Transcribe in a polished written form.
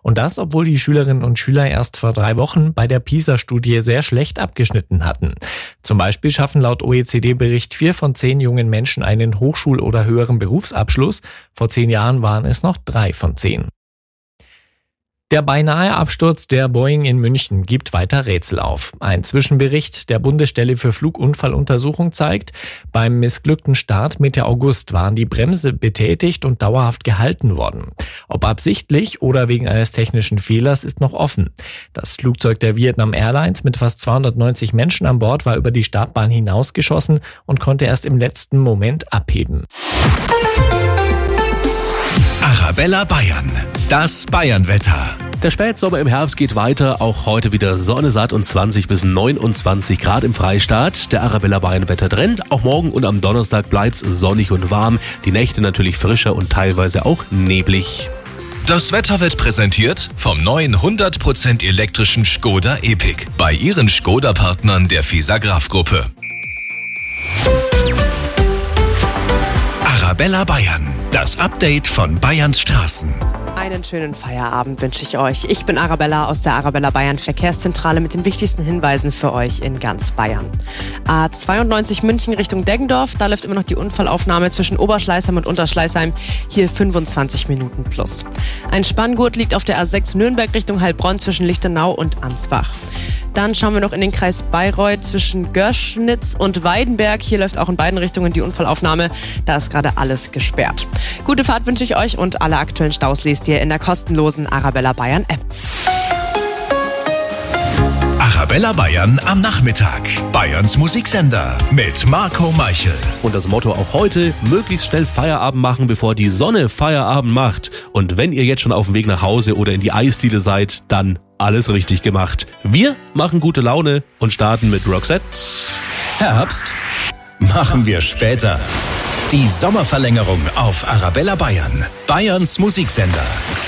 Und das, obwohl die Schülerinnen und Schüler erst vor 3 Wochen bei der PISA-Studie sehr schlecht abgeschnitten hatten. Zum Beispiel schaffen laut OECD-Bericht 4 von 10 jungen Menschen einen Hochschul- oder höheren Berufsabschluss. Vor 10 Jahren waren es noch 3 von 10. Der beinahe Absturz der Boeing in München gibt weiter Rätsel auf. Ein Zwischenbericht der Bundesstelle für Flugunfalluntersuchung zeigt, beim missglückten Start Mitte August waren die Bremse betätigt und dauerhaft gehalten worden. Ob absichtlich oder wegen eines technischen Fehlers ist noch offen. Das Flugzeug der Vietnam Airlines mit fast 290 Menschen an Bord war über die Startbahn hinausgeschossen und konnte erst im letzten Moment abheben. Arabella Bayern, das Bayernwetter. Der Spätsommer im Herbst geht weiter, auch heute wieder Sonne satt und 20 bis 29 Grad im Freistaat. Der Arabella Bayern Wettertrend, auch morgen und am Donnerstag bleibt's sonnig und warm. Die Nächte natürlich frischer und teilweise auch neblig. Das Wetter wird präsentiert vom neuen 100% elektrischen Škoda Epiq bei Ihren Škoda-Partnern der FISA-Graf-Gruppe. Arabella Bayern, das Update von Bayerns Straßen. Einen schönen Feierabend wünsche ich euch. Ich bin Arabella aus der Arabella Bayern Verkehrszentrale mit den wichtigsten Hinweisen für euch in ganz Bayern. A92 München Richtung Deggendorf, da läuft immer noch die Unfallaufnahme zwischen Oberschleißheim und Unterschleißheim, hier 25 Minuten plus. Ein Spanngurt liegt auf der A6 Nürnberg Richtung Heilbronn zwischen Lichtenau und Ansbach. Dann schauen wir noch in den Kreis Bayreuth zwischen Görschnitz und Weidenberg. Hier läuft auch in beiden Richtungen die Unfallaufnahme. Da ist gerade alles gesperrt. Gute Fahrt wünsche ich euch und alle aktuellen Staus lest ihr in der kostenlosen Arabella Bayern App. Arabella Bayern am Nachmittag. Bayerns Musiksender mit Marco Meichel. Und das Motto auch heute, möglichst schnell Feierabend machen, bevor die Sonne Feierabend macht. Und wenn ihr jetzt schon auf dem Weg nach Hause oder in die Eisdiele seid, dann alles richtig gemacht. Wir machen gute Laune und starten mit Roxette. Herbst machen wir später. Die Sommerverlängerung auf Arabella Bayern. Bayerns Musiksender.